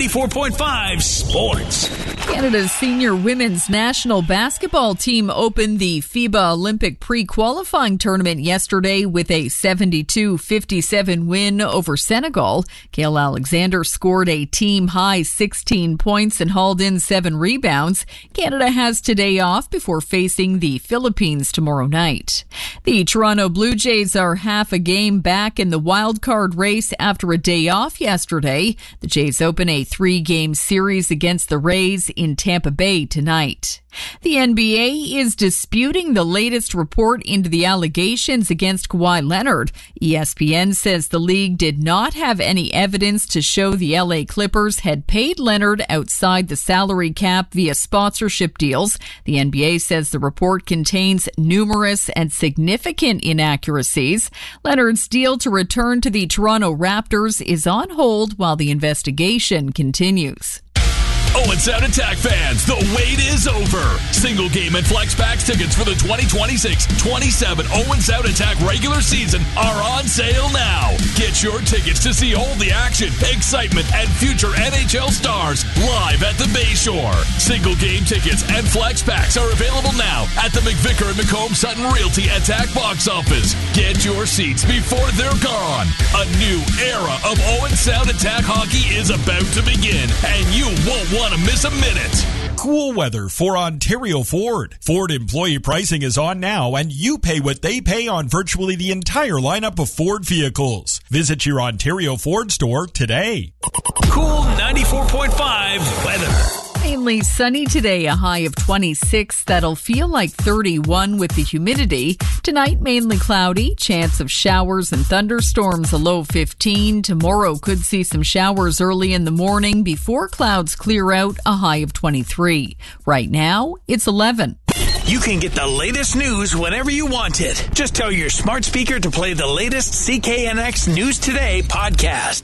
94.5 Sports. Canada's senior women's national basketball team opened the FIBA Olympic pre-qualifying tournament yesterday with a 72-57 win over Senegal. Kale Alexander scored a team-high 16 points and hauled in 7 rebounds. Canada has today off before facing the Philippines tomorrow night. The Toronto Blue Jays are half a game back in the wild card race after a day off yesterday. The Jays open a 3-game series against the Rays in Tampa Bay tonight. The NBA is disputing the latest report into the allegations against Kawhi Leonard. ESPN says the league did not have any evidence to show the LA Clippers had paid Leonard outside the salary cap via sponsorship deals. The NBA says the report contains numerous and significant inaccuracies. Leonard's deal to return to the Toronto Raptors is on hold while the investigation continues. Owen Sound Attack fans, the wait is over. Single game and flex packs tickets for the 2026-27 Owen Sound Attack regular season are on sale now. Get your tickets to see all the action, excitement, and future NHL stars live at the Bayshore. Single game tickets and flex packs are available now at the McVicker and McComb Sutton Realty Attack box office. Get your seats before they're gone. A new era of Owen Sound Attack hockey is about to begin, and you won't want to miss a minute. Cool weather for Ontario Ford. Ford employee pricing is on now, and you pay what they pay on virtually the entire lineup of Ford vehicles. Visit your Ontario Ford store today. Cool 94.5 weather. Mainly sunny today, a high of 26. That'll feel like 31 with the humidity. Tonight, mainly cloudy, chance of showers and thunderstorms, a low 15. Tomorrow could see some showers early in the morning before clouds clear out, a high of 23. Right now, it's 11. You can get the latest news whenever you want it. Just tell your smart speaker to play the latest CKNX News Today podcast.